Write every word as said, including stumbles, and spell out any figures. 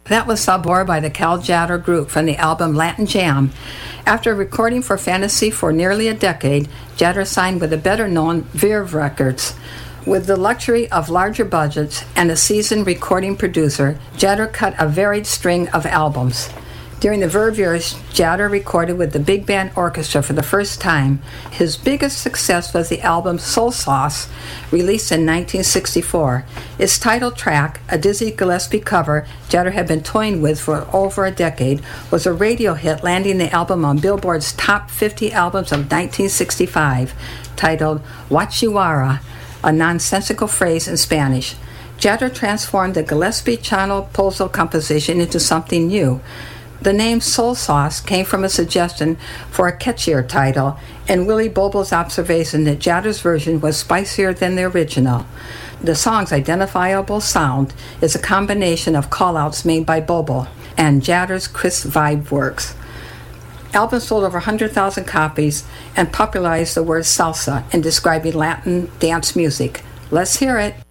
That was Sabor by the Cal Tjader Group from the album Latin Jam. After recording for Fantasy for nearly a decade, Tjader signed with the better-known Verve Records. With the luxury of larger budgets and a seasoned recording producer, Tjader cut a varied string of albums. During the Verve years, Tjader recorded with the Big Band Orchestra for the first time. His biggest success was the album Soul Sauce, released in nineteen sixty-four. Its title track, a Dizzy Gillespie cover Tjader had been toying with for over a decade, was a radio hit, landing the album on Billboard's top fifty albums of nineteen sixty-five, titled Wachiwara, a nonsensical phrase in Spanish. Tjader transformed the Gillespie Chano Pozo composition into something new. The name Soul Sauce came from a suggestion for a catchier title, and Willie Bobo's observation that Tjader's version was spicier than the original. The song's identifiable sound is a combination of callouts made by Bobo and Tjader's crisp vibe works. Album sold over one hundred thousand copies and popularized the word salsa in describing Latin dance music. Let's hear it.